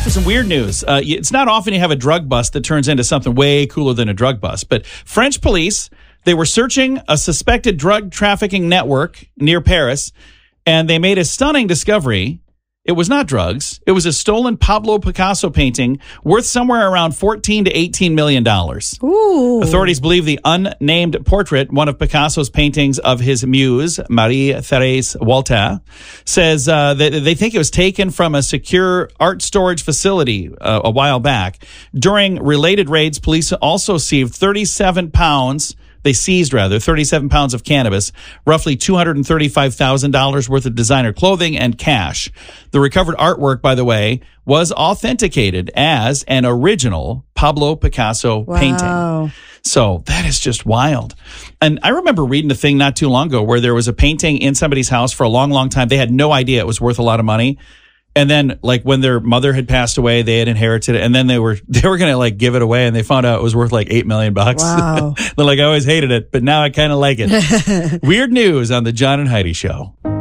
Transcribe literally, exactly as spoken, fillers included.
for some weird news. Uh, it's not often you have a drug bust that turns into something way cooler than a drug bust. But French police, they were searching a suspected drug trafficking network near Paris, and they made a stunning discovery. It was not drugs. It was a stolen Pablo Picasso painting worth somewhere around fourteen to eighteen million dollars. Ooh. Authorities believe the unnamed portrait, one of Picasso's paintings of his muse, Marie-Thérèse Walter, says uh, that they think it was taken from a secure art storage facility uh, a while back. During related raids, police also seized thirty-seven pounds They seized, rather, thirty-seven pounds of cannabis, roughly two hundred thirty-five thousand dollars worth of designer clothing, and cash. The recovered artwork, by the way, was authenticated as an original Pablo Picasso Wow. painting. So that is just wild. And I remember reading a thing not too long ago where there was a painting in somebody's house for a long, long time. They had no idea it was worth a lot of money. And then, like, when their mother had passed away, they had inherited it, and then they were they were gonna like give it away, and they found out it was worth like eight million bucks. Wow! They're like, I always hated it, but now I kind of like it. Weird news on the John and Heidi Show.